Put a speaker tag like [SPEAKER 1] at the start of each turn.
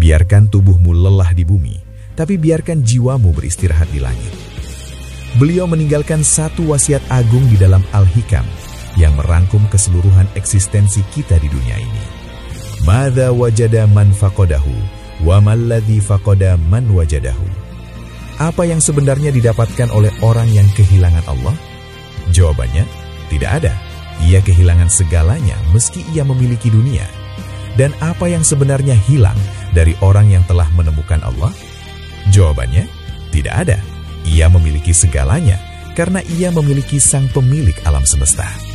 [SPEAKER 1] Biarkan tubuhmu lelah di bumi, tapi biarkan jiwamu beristirahat di langit. Beliau meninggalkan satu wasiat agung di dalam Al-Hikam yang merangkum keseluruhan eksistensi kita di dunia ini. Madza wajada man faqadahu wa malladzi faqada man wajadahu. Apa yang sebenarnya didapatkan oleh orang yang kehilangan Allah? Jawabannya, tidak ada. Ia kehilangan segalanya meski ia memiliki dunia. Dan apa yang sebenarnya hilang dari orang yang telah menemukan Allah? Jawabannya, tidak ada. Ia memiliki segalanya karena ia memiliki sang pemilik alam semesta.